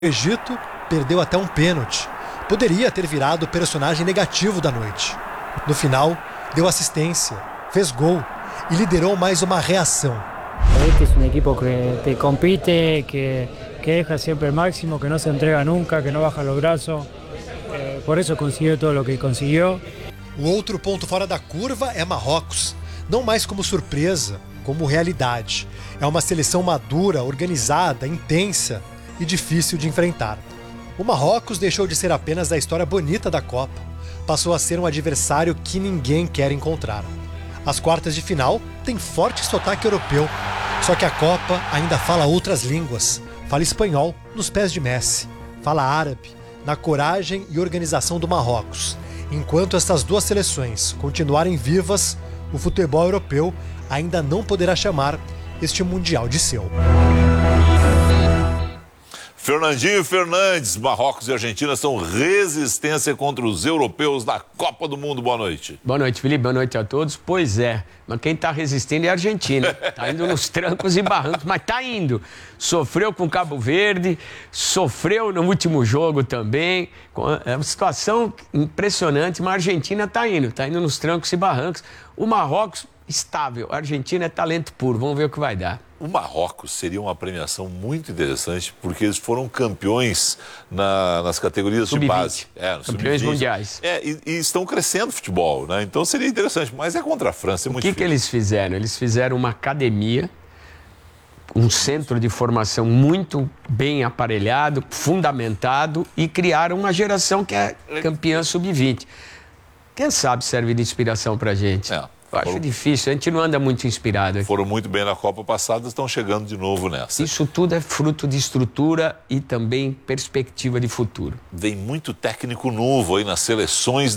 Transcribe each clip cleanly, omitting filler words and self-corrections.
O Egito perdeu até um pênalti. Poderia ter virado o personagem negativo da noite. No final, deu assistência, fez gol e liderou mais uma reação. Este es un equipo que te compite, que deja siempre el máximo, que no se entrega nunca, que no baja los brazos. Por eso consiguió todo lo que consiguió. O outro ponto fora da curva é Marrocos. Não mais como surpresa, como realidade. É uma seleção madura, organizada, intensa e difícil de enfrentar. O Marrocos deixou de ser apenas a história bonita da Copa. Passou a ser um adversário que ninguém quer encontrar. As quartas de final têm forte sotaque europeu. Só que a Copa ainda fala outras línguas. Fala espanhol nos pés de Messi. Fala árabe na coragem e organização do Marrocos. Enquanto essas duas seleções continuarem vivas, o futebol europeu ainda não poderá chamar este Mundial de seu. Fernandinho Fernandes, Marrocos e Argentina são resistência contra os europeus na Copa do Mundo. Boa noite. Boa noite, Felipe. Boa noite a todos. Pois é, mas quem está resistindo é a Argentina. Está indo nos trancos e barrancos, mas está indo. Sofreu com Cabo Verde, sofreu no último jogo também. É uma situação impressionante, mas a Argentina está indo nos trancos e barrancos. O Marrocos, estável. A Argentina é talento puro. Vamos ver o que vai dar. O Marrocos seria uma premiação muito interessante, porque eles foram campeões nas categorias de base. Campeões mundiais. E estão crescendo o futebol, né? Então seria interessante, mas é contra a França, é muito difícil. O que eles fizeram? Eles fizeram uma academia, um centro de formação muito bem aparelhado, fundamentado, e criaram uma geração que é campeã sub-20. Quem sabe serve de inspiração pra gente. Eu acho difícil, a gente não anda muito inspirado aqui. Foram muito bem na Copa passada, estão chegando de novo nessa. Isso tudo é fruto de estrutura e também perspectiva de futuro. Vem muito técnico novo aí nas seleções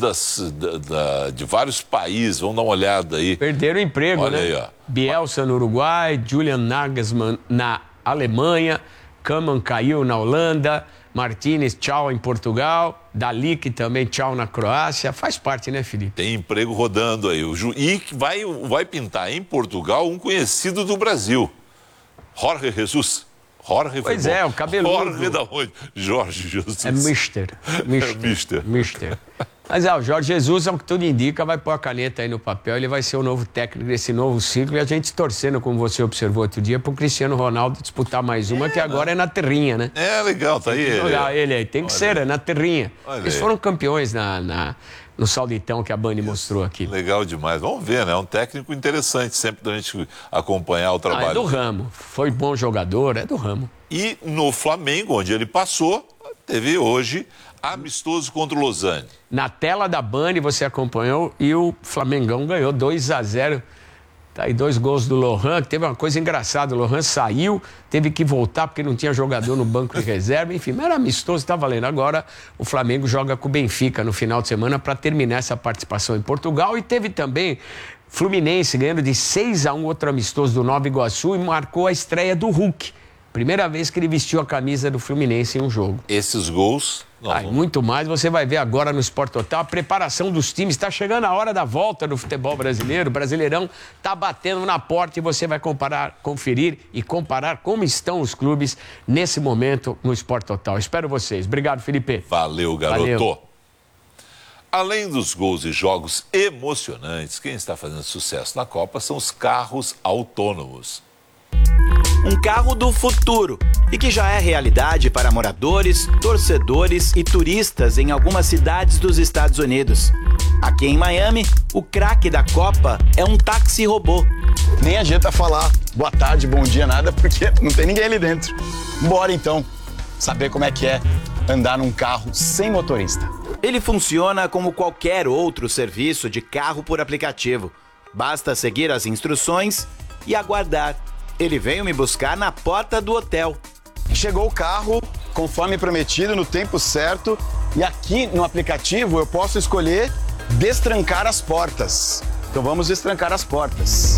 de vários países, vamos dar uma olhada aí. Perderam o emprego, Olha né? Aí, ó. Bielsa no Uruguai, Julian Nagelsmann na Alemanha, Koeman caiu na Holanda, Martínez, tchau em Portugal, Dalic também, tchau na Croácia. Faz parte, né, Felipe? Tem emprego rodando aí. E vai pintar em Portugal um conhecido do Brasil, Jorge Jesus. Jorge pois é, o cabeludo. Jorge da onde? Jorge Jesus. É Mister. Mister. Mas o Jorge Jesus, ao que tudo indica, vai pôr a caneta aí no papel, ele vai ser o novo técnico desse novo ciclo, e a gente torcendo, como você observou outro dia, pro Cristiano Ronaldo disputar mais uma, que agora é na terrinha, né? É, legal, tá aí ele. Olha ele aí, tem que ser, é na terrinha. Eles foram campeões no Sauditão que a Band mostrou aqui. Legal demais, vamos ver, né? É um técnico interessante, sempre da gente acompanhar o trabalho. É do ramo, foi bom jogador, é do ramo. E no Flamengo, onde ele passou, teve hoje amistoso contra o Lausanne. Na tela da Band você acompanhou e o Flamengão ganhou 2-0. Tá aí 2 gols do Lohan, que teve uma coisa engraçada. O Lohan saiu, teve que voltar porque não tinha jogador no banco de reserva. Enfim, mas era amistoso, tá valendo. Agora o Flamengo joga com o Benfica no final de semana para terminar essa participação em Portugal. E teve também Fluminense ganhando de 6-1 outro amistoso do Nova Iguaçu e marcou a estreia do Hulk. Primeira vez que ele vestiu a camisa do Fluminense em um jogo. Esses gols... Muito mais, você vai ver agora no Sport Total. A preparação dos times, está chegando a hora da volta do futebol brasileiro. O Brasileirão está batendo na porta e você vai conferir e comparar como estão os clubes nesse momento no Sport Total. Espero vocês. Obrigado, Felipe. Valeu, garoto. Valeu. Além dos gols e jogos emocionantes, quem está fazendo sucesso na Copa são os carros autônomos. Um carro do futuro e que já é realidade para moradores, torcedores e turistas em algumas cidades dos Estados Unidos. Aqui em Miami, o craque da Copa é um táxi robô. Nem adianta falar boa tarde, bom dia, nada, porque não tem ninguém ali dentro. Bora então saber como é que é andar num carro sem motorista. Ele funciona como qualquer outro serviço de carro por aplicativo. Basta seguir as instruções e aguardar. Ele veio me buscar na porta do hotel. Chegou o carro, conforme prometido, no tempo certo. E aqui no aplicativo eu posso escolher destrancar as portas. Então vamos destrancar as portas.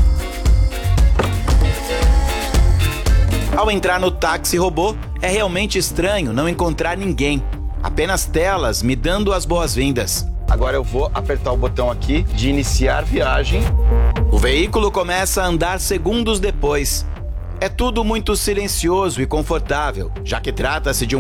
Ao entrar no táxi robô, é realmente estranho não encontrar ninguém. Apenas telas me dando as boas-vindas. Agora eu vou apertar o botão aqui de iniciar viagem. O veículo começa a andar segundos depois. É tudo muito silencioso e confortável, já que trata-se de um